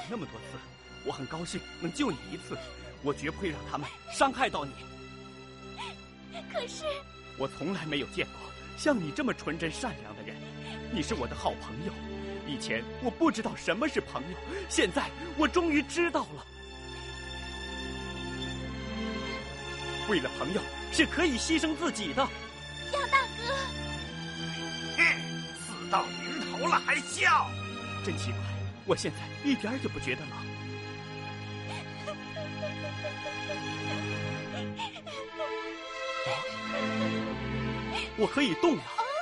那么多次，我很高兴能救你一次，我绝不会让他们伤害到你。 可是我从来没有见过像你这么纯真善良的人，你是我的好朋友。以前我不知道什么是朋友，现在我终于知道了。为了朋友是可以牺牲自己的。 杨大哥， 死到临头了还笑， 真奇怪，我现在一点也不觉得冷。我可以动了。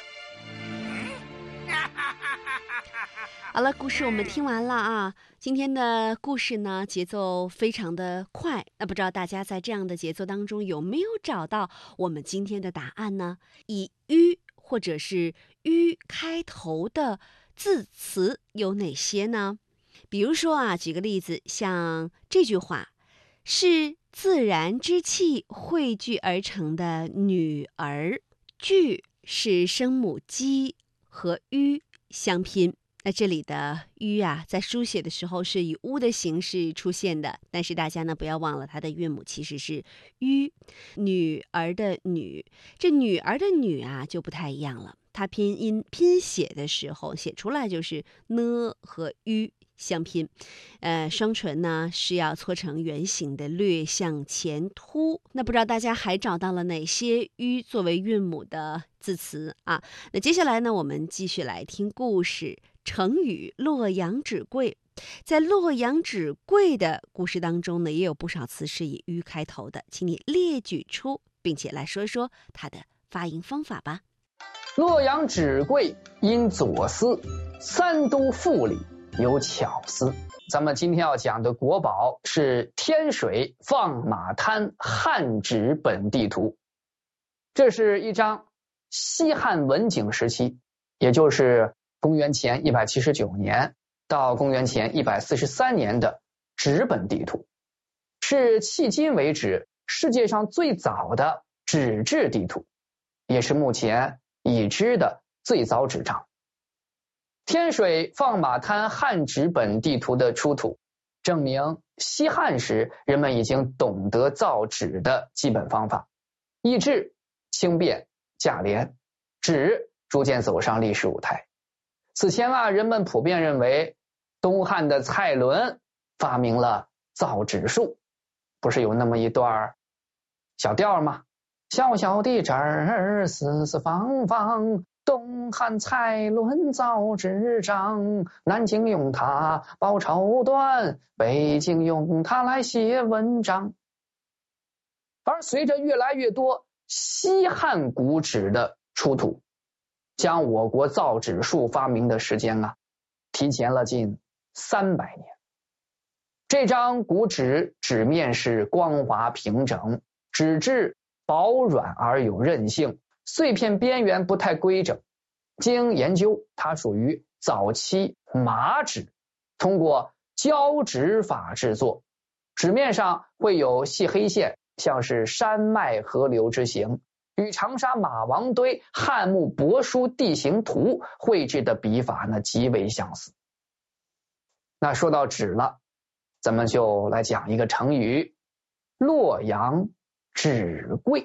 好了，故事我们听完了啊。今天的故事呢，节奏非常的快。那不知道大家在这样的节奏当中有没有找到我们今天的答案呢？以“吁”或者是“吁”开头的字词有哪些呢？比如说啊，举个例子，像这句话，是自然之气汇聚而成的女儿，聚是声母鸡和吁相拼。那这里的吁啊，在书写的时候是以乌的形式出现的，但是大家呢不要忘了，它的韵母其实是吁。女儿的女，这女儿的女啊就不太一样了，它拼音拼写的时候写出来就是呢和吁相拼，双唇呢是要搓成圆形的，略向前凸。那不知道大家还找到了哪些吁作为韵母的字词啊？那接下来呢，我们继续来听故事。成语洛阳纸贵，在洛阳纸贵的故事当中呢，也有不少词是以吁开头的，请你列举出，并且来说说它的发音方法吧。 洛阳纸贵因左思，三都赋里有巧思。咱们今天要讲的国宝是天水放马滩汉纸本地图，这是一张西汉文景时期，也就是公元前179年到公元前143年的纸本地图，是迄今为止世界上最早的纸质地图，也是目前已知的最早纸张。天水放马滩汉纸本地图的出土，证明西汉时人们已经懂得造纸的基本方法，易制、轻便、价廉，纸逐渐走上历史舞台。此前啊，人们普遍认为东汉的蔡伦发明了造纸术，不是有那么一段小调吗？小小的纸儿四四方方，东汉蔡伦造纸张，南京用它包绸缎，北京用它来写文章。而随着越来越多西汉古纸的出土，将我国造纸术发明的时间啊提前了近300年。这张古纸纸面是光滑平整，纸质薄软而有韧性，碎片边缘不太规整。经研究，它属于早期麻纸，通过胶纸法制作，纸面上会有细黑线，像是山脉河流之形，与长沙马王堆汉墓帛书地形图绘制的笔法呢极为相似。那说到纸了，咱们就来讲一个成语，洛阳纸贵。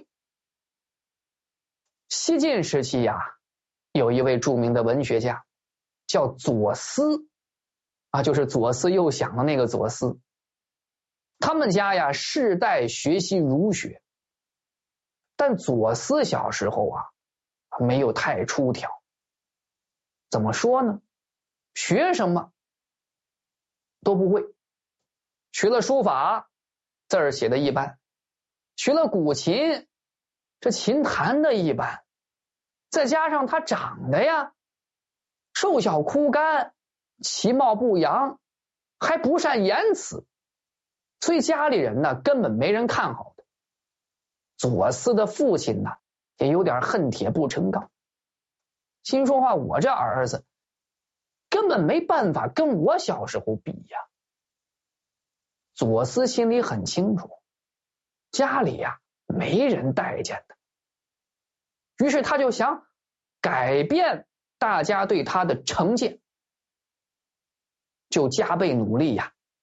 西晋时期呀，有一位著名的文学家叫左思啊，就是左思右想的那个左思。他们家呀世代学习儒学，但左思小时候啊没有太出挑。怎么说呢？学什么都不会，学了书法，字儿写的一般；学了古琴，这琴弹的一般。再加上他长得呀瘦小枯干，其貌不扬，还不善言辞，所以家里人呢根本没人看好他。左思的父亲呢也有点恨铁不成钢，心说话，我这儿子根本没办法跟我小时候比呀。左思心里很清楚，家里呀没人待见他，于是他就想改变大家对他的成见，就加倍努力呀，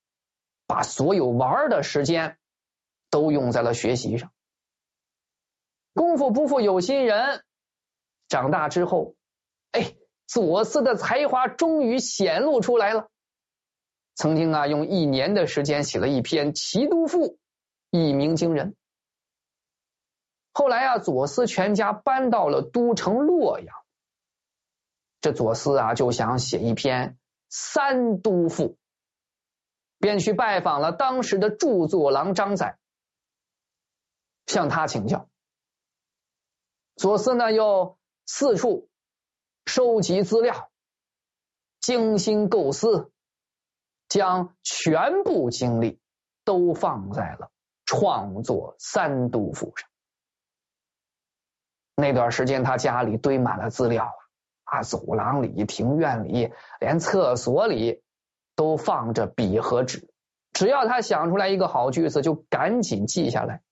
把所有玩的时间都用在了学习上。功夫不负有心人，长大之后，左思的才华终于显露出来了。曾经用1年的时间写了一篇《齐都赋》，一鸣惊人。后来左思全家搬到了都城洛阳，这左思就想写一篇《三都赋》，便去拜访了当时的著作郎张载，向他请教。左思呢又四处收集资料，精心构思，将全部精力都放在了创作《三都赋》上。那段时间他家里堆满了资料走廊里、庭院里，连厕所里都放着笔和纸，只要他想出来一个好句子就赶紧记下来。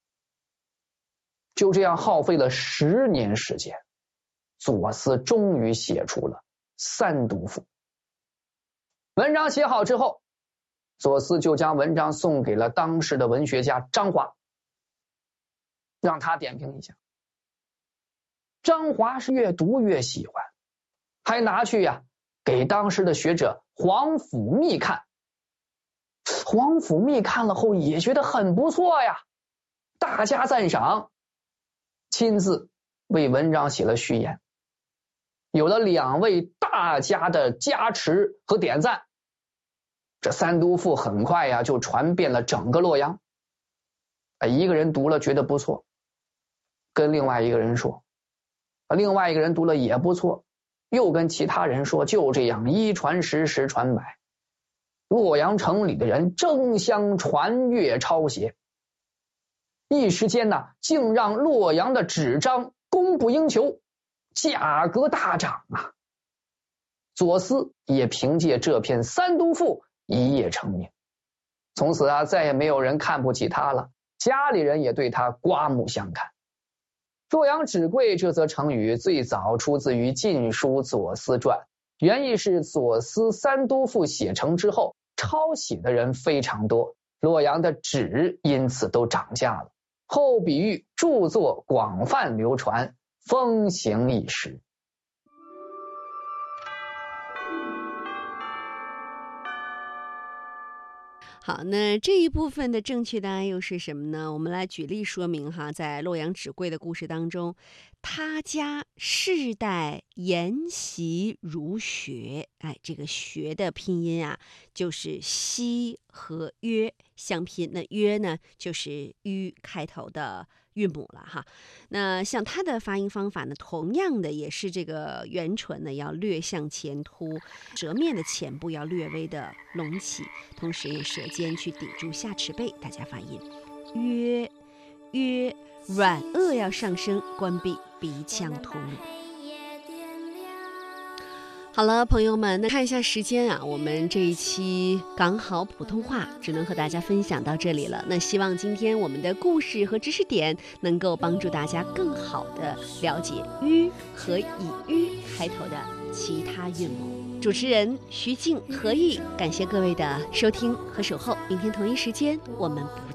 就这样耗费了10年时间，左思终于写出了《三都赋》。文章写好之后，左思就将文章送给了当时的文学家张华，让他点评一下。张华是越读越喜欢，还拿去给当时的学者黄甫谧看。黄甫谧看了后也觉得很不错呀，大加赞赏，亲自为文章写了序言。有了2位大家的加持和点赞，这《三都赋》很快就传遍了整个洛阳。一个人读了觉得不错，跟另外一个人说，另外一个人读了也不错，又跟其他人说，就这样1传10，10传100。洛阳城里的人争相传阅抄写，一时间竟让洛阳的纸张供不应求，价格大涨左思也凭借这篇《三都赋》一夜成名，从此再也没有人看不起他了，家里人也对他刮目相看。洛阳纸贵这则成语最早出自于《晋书·左思传》，原意是左思《三都赋》写成之后，抄写的人非常多，洛阳的纸因此都涨价了。后比喻著作广泛流传，风行一时。 好，那这一部分的正确答案又是什么呢？我们来举例说明在洛阳纸贵的故事当中，他家世代沿袭儒学，这个学的拼音就是西和约相拼，那约呢就是吁开头的韵母了那像它的发音方法呢，同样的也是这个圆唇呢要略向前凸，舌面的前部要略微的隆起，同时用舌尖去抵住下齿背，大家发音约约，软腭要上升，关闭鼻腔通路。好了，朋友们，那看一下时间我们这一期港好普通话只能和大家分享到这里了。那希望今天我们的故事和知识点能够帮助大家更好的了解吁和以吁开头的其他韵母。主持人徐静、何毅，感谢各位的收听和守候。明天同一时间我们不见